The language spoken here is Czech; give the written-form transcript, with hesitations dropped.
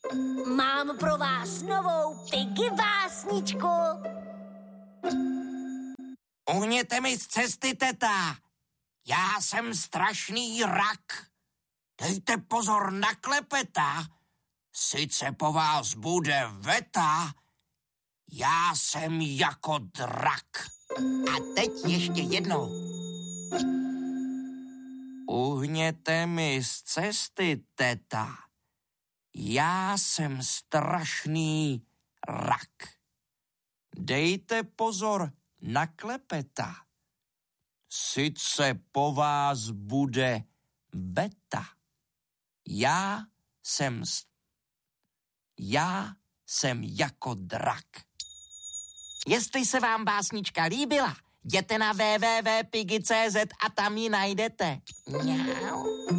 Mám pro vás novou Piggy básničku. Uhněte mi z cesty, teta. Já jsem strašný rak. Dejte pozor na klepeta. Sice po vás bude veta, já jsem jako drak. A teď ještě jednou. Uhněte mi z cesty, teta. Já jsem strašný rak. Dejte pozor na klepeta. Sice po vás bude veta. Já jsem jako drak. Jestli se vám básnička líbila, jděte na www.piggy.cz a tam ji najdete. Mňau.